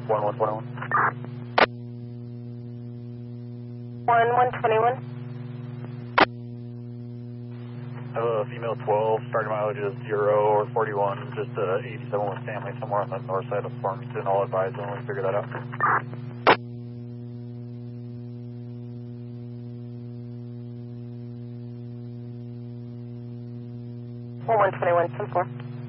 1121. 1121. I have a female 12, starting mileage is 0 or 41, just 87 with family somewhere on the north side of Farmington. I'll advise when we figure that out. 1121, 10-4.